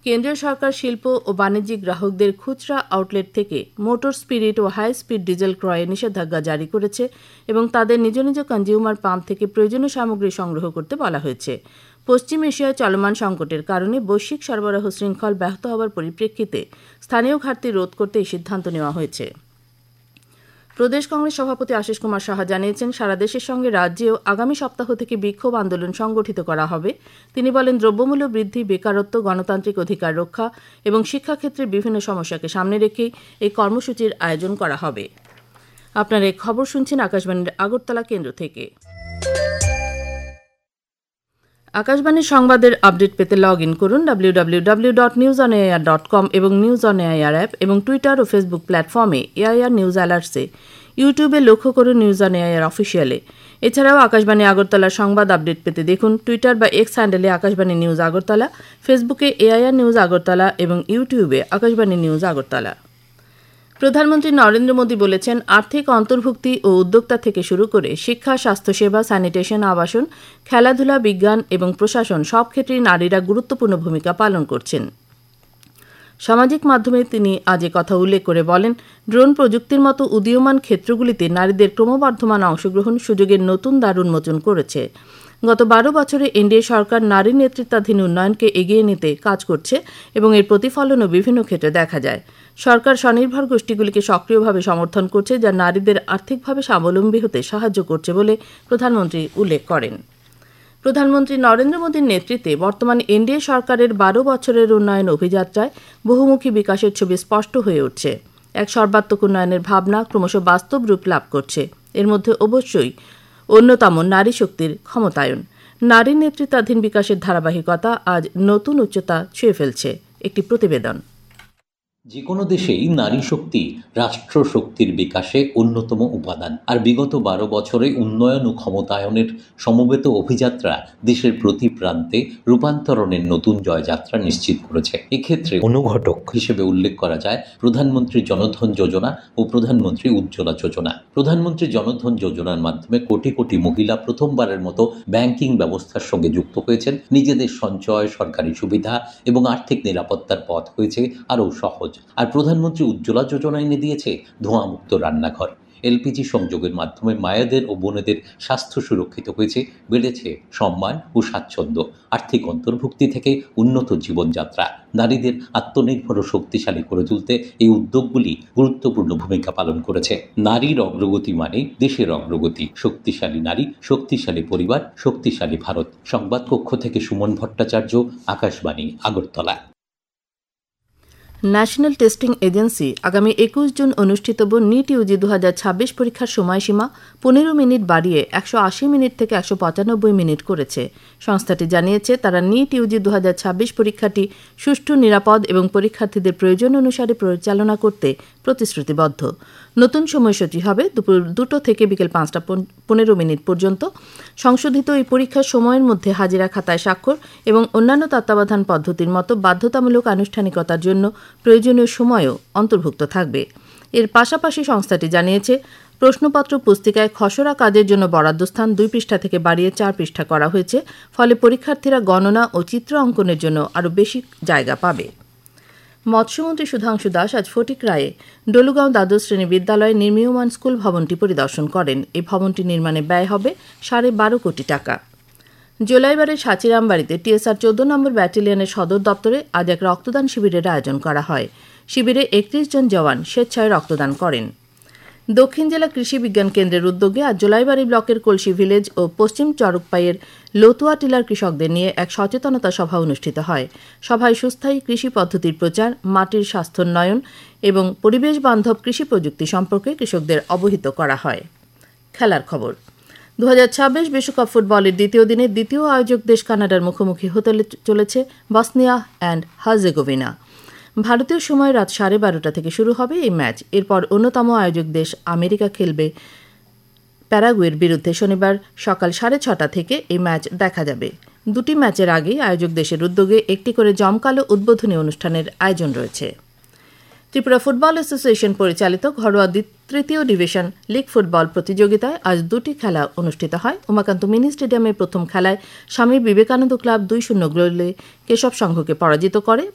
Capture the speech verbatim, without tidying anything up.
কেন্দ্রীয় সরকার শিল্প ও বাণিজ্যিক গ্রাহকদের খুচরা আউটলেট থেকে মোটর স্পিরিট ও হাই স্পিড ডিজেল ক্রয়ে নিষেধাজ্ঞা জারি করেছে এবং তাদের নিজ নিজ কনজিউমার পাম্প থেকে প্রয়োজনীয় সামগ্রী সংগ্রহ করতে বলা হয়েছে। পশ্চিম এশিয়ায় চলমান সংকটের কারণে বৈশ্বিক সরবরাহ শৃঙ্খল ব্যাহত হওয়ার পরিপ্রেক্ষিতে স্থানীয় ঘাটতি রোধ করতে এই সিদ্ধান্ত নেওয়া হয়েছে। প্রদেশ কংগ্রেস সভাপতি আশিস কুমার সাহা জানিয়েছেন, সারা দেশের সঙ্গে রাজ্যেও আগামী সপ্তাহ থেকে বিক্ষোভ আন্দোলন সংগঠিত করা হবে। তিনি বলেন, দ্রব্যমূল্য বৃদ্ধি, বেকারত্ব, গণতান্ত্রিক অধিকার রক্ষা এবং শিক্ষাক্ষেত্রের বিভিন্ন সমস্যাকে সামনে রেখেই এই কর্মসূচির আয়োজন করা হবে। আপনারা এই খবর শুনছেন আকাশবাণীর আগরতলা কেন্দ্র থেকে। আকাশবাণীর সংবাদের আপডেট পেতে লগ ইন করুন W W W dot news on AIR dot com এবং নিউজ অন এআইআর অ্যাপ এবং টুইটার ও ফেসবুক প্ল্যাটফর্মে এআইআর নিউজ অ্যালার্টসে, ইউটিউবে লক্ষ্য করুন নিউজ অন এআইআর অফিসিয়ালে। এছাড়াও আকাশবাণী আগরতলার সংবাদ আপডেট পেতে দেখুন টুইটার বা এক্স হ্যান্ডেলে আকাশবাণী নিউজ আগরতলা, ফেসবুকে এআইআর নিউজ আগরতলা এবং ইউটিউবে আকাশবাণী নিউজ আগরতলা। প্রধানমন্ত্রী নরেন্দ্র মোদী বলেছেন, আর্থিক অন্তর্ভুক্তি ও উদ্যোক্তা থেকে শুরু করে শিক্ষা, স্বাস্থ্যসেবা, স্যানিটেশন, আবাসন, খেলাধুলা, বিজ্ঞান এবং প্রশাসন সব ক্ষেত্রেই নারীরা গুরুত্বপূর্ণ ভূমিকা পালন করছেন। সামাজিক মাধ্যমে তিনি আজ কথা উল্লেখ করে বলেন, ড্রোন প্রযুক্তির মতো উদীয়মান ক্ষেত্রগুলিতে নারীদের ক্রমবর্ধমান অংশগ্রহণ সুযোগের নতুন দ্বার উন্মোচন করেছে। গত বারো বছরে এনডিএ সরকার নারী নেতৃত্বাধীন উন্নয়নকে এগিয়ে নিতে কাজ করছে এবং এর প্রতিফলনও বিভিন্ন ক্ষেত্রে দেখা যায়। সরকার স্বনির্ভর গোষ্ঠীগুলিকে সক্রিয়ভাবে সমর্থন করছে, যা নারীদের আর্থিকভাবে স্বাবলম্বী হতে সাহায্য করছে বলে প্রধানমন্ত্রী উল্লেখ করেন। প্রধানমন্ত্রী নরেন্দ্র মোদীর নেতৃত্বে বর্তমান এনডিএ সরকারের বারো বছরের উন্নয়ন অভিযাত্রায় বহুমুখী বিকাশের ছবি স্পষ্ট হয়ে উঠছে। এক সর্বাত্মক উন্নয়নের ভাবনা ক্রমশ বাস্তব রূপ লাভ করছে। এর মধ্যে অবশ্যই অন্যতম নারী শক্তির ক্ষমতায়ন। নারী নেতৃত্বাধীন বিকাশের ধারাবাহিকতা আজ নতুন উচ্চতা ছুঁয়ে ফেলছে। একটি প্রতিবেদন। যে কোনো দেশেই নারী শক্তি রাষ্ট্র শক্তির বিকাশে অন্যতম উপাদান। আর বিগত বারো বছরে উন্নয়ন ও ক্ষমতায়নের সমবেত অভিযাত্রা দেশের প্রতি প্রান্তে রূপান্তরণের নতুন জয়যাত্রা নিশ্চিত করেছে। এক্ষেত্রে অনুঘটক হিসেবে উল্লেখ করা যায় প্রধানমন্ত্রী জনধন যোজনা ও প্রধানমন্ত্রী উজ্জ্বলা যোজনা। প্রধানমন্ত্রী জনধন যোজনার মাধ্যমে কোটি কোটি মহিলা প্রথমবারের মতো ব্যাংকিং ব্যবস্থার সঙ্গে যুক্ত হয়েছেন। নিজেদের সঞ্চয়, সরকারি সুবিধা এবং আর্থিক নিরাপত্তার পথ হয়েছে আরও সহজ। আর প্রধানমন্ত্রী উজ্জ্বলা যোজনা এনে দিয়েছে ধোঁয়ামুক্ত রান্নাঘর। এলপিজি সংযোগের মাধ্যমে মায়েদের ও বোনেদের স্বাস্থ্য সুরক্ষিত হয়েছে, বেড়েছে সম্মান ও স্বাচ্ছন্দ্য। আর্থিক অন্তর্ভুক্তি থেকে উন্নত জীবনযাত্রা। নারীদের আত্মনির্ভর ও শক্তিশালী করে তুলতে এই উদ্যোগগুলি গুরুত্বপূর্ণ ভূমিকা পালন করেছে। নারীর অগ্রগতি মানে দেশের অগ্রগতি। শক্তিশালী নারী, শক্তিশালী পরিবার, শক্তিশালী ভারত। সংবাদ কক্ষ থেকে Suman Bhattacharya, Akashvani Agartala. National testing agency আগামী একুশ জুন অনুষ্ঠিতব্য নিট ইউজি দু হাজার ছাব্বিশ পরীক্ষার সময়সীমা পনেরো মিনিট বাড়িয়ে একশো আশি মিনিট থেকে একশো পঁচানব্বই মিনিট করেছে। সংস্থাটি জানিয়েছে, তারা নিট ইউজি দু হাজার ছাব্বিশ পরীক্ষাটি সুষ্ঠু, নিরাপদ এবং পরীক্ষার্থীদের প্রয়োজন অনুসারে পরিচালনা করতে প্রতিশ্রুতিবদ্ধ। নতুন সময়সূচি হবে দুপুর দুটো থেকে বিকেল পাঁচটা পনেরো মিনিট পর্যন্ত। সংশোধিত এই পরীক্ষার সময়ের মধ্যে হাজিরা খাতায় স্বাক্ষর এবং অন্যান্য তত্ত্বাবধান পদ্ধতির মতো বাধ্যতামূলক আনুষ্ঠানিকতার জন্য প্রয়োজনীয় সময়ও অন্তর্ভুক্ত থাকবে। এর পাশাপাশি সংস্থাটি জানিয়েছে, প্রশ্নপত্র পুস্তিকায় খসড়া কাজের জন্য বরাদ্দস্থান দুই পৃষ্ঠা থেকে বাড়িয়ে চার পৃষ্ঠা করা হয়েছে। ফলে পরীক্ষার্থীরা গণনা ও চিত্র অঙ্কনের জন্য আরও বেশি জায়গা পাবে। মৎস্যমন্ত্রী সুধাংশু দাস আজ ফটিকরায়ে ডলুগাঁও দ্বাদশ শ্রেণী বিদ্যালয়ে নির্মীয়মান স্কুল ভবনটি পরিদর্শন করেন। এই ভবনটি নির্মাণে ব্যয় হবে সাড়ে বারো কোটি টাকা। জোলাইবাড়ির সাচিরামবাড়িতে টিএসআর চোদ্দ নম্বর ব্যাটালিয়নের সদর দপ্তরে আজ এক রক্তদান শিবিরের আয়োজন করা হয়। শিবিরে একত্রিশ জন জওয়ান স্বেচ্ছায় রক্তদান করেন। দক্ষিণ জেলা কৃষি বিজ্ঞান কেন্দ্রের উদ্যোগে আজ জোলাইবাড়ি ব্লকের কলসি ভিলেজ ও পশ্চিম চরকপাইয়ের লতুয়া টিলার কৃষকদের নিয়ে এক সচেতনতা সভা অনুষ্ঠিত হয়। সভায় সুস্থায়ী কৃষি পদ্ধতির প্রচার, মাটির স্বাস্থ্যোন্নয়ন এবং পরিবেশ বান্ধব কৃষি প্রযুক্তি সম্পর্কে কৃষকদের অবহিত করা হয়। খেলার খবর। দু হাজার ছাব্বিশ বিশ্বকাপ ফুটবলের দ্বিতীয় দিনে দ্বিতীয় আয়োজক দেশ কানাডার মুখোমুখি হতে চলেছে বসনিয়া অ্যান্ড হার্জেগোভিনা। ভারতীয় সময় রাত সাড়ে বারোটা থেকে শুরু হবে এই ম্যাচ। এরপর অন্যতম আয়োজক দেশ আমেরিকা খেলবে প্যারাগুয়ের বিরুদ্ধে। শনিবার সকাল সাড়ে ছটা থেকে এই ম্যাচ দেখা যাবে। দুটি ম্যাচের আগেই আয়োজক দেশের উদ্যোগে একটি করে জমকালো উদ্বোধনী অনুষ্ঠানের আয়োজন রয়েছে। ত্রিপুরা ফুটবল অ্যাসোসিয়েশন পরিচালিত ঘরোয়া তৃতীয় ডিভিশন লিগ ফুটবল প্রতিযোগিতায় আজ দুটি খেলা অনুষ্ঠিত হয়। উমাকান্ত মিনি স্টেডিয়ামের প্রথম খেলায় স্বামী বিবেকানন্দ ক্লাব দুই শূন্য গোলে কেশব সংঘকে পরাজিত করে।